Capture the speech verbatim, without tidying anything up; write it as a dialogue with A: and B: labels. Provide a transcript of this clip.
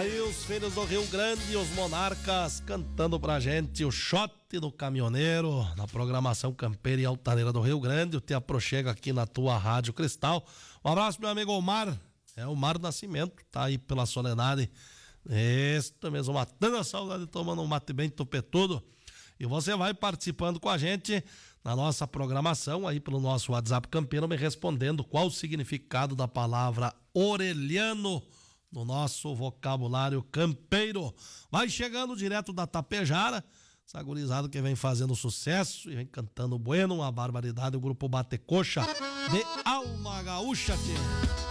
A: Aí os filhos do Rio Grande, os monarcas, cantando pra gente o shot do caminhoneiro na programação campeira e altaneira do Rio Grande. Eu te aproxego aqui na tua Rádio Cristal. Um abraço pro meu amigo Omar, é o Omar Nascimento, tá aí pela Solenade. Isso mesmo, matando a saudade, tomando um mate bem tupetudo. E você vai participando com a gente na nossa programação aí pelo nosso WhatsApp campeiro, me respondendo qual o significado da palavra orelhano no nosso vocabulário campeiro. Vai chegando direto da Tapejara, essa gurizada que vem fazendo sucesso e vem cantando bueno, uma barbaridade, o grupo Bate Coxa de Alma Gaúcha, tchê.